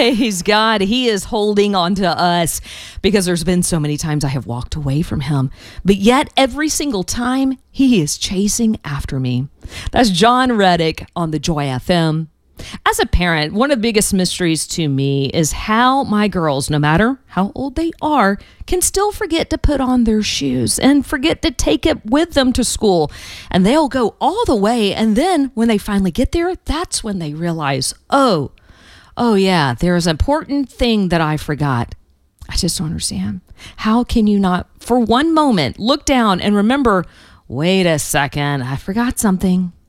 Praise God. He is holding on to us because there's been so many times I have walked away from him. But yet every single time he is chasing after me. That's John Reddick on the Joy FM. As a parent, one of the biggest mysteries to me is how my girls, no matter how old they are, can still forget to put on their shoes and forget to take it with them to school. And they'll go all the way. And then when they finally get there, that's when they realize, oh yeah, there's an important thing that I forgot. I just don't understand. How can you not, for one moment, look down and remember, wait a second, I forgot something.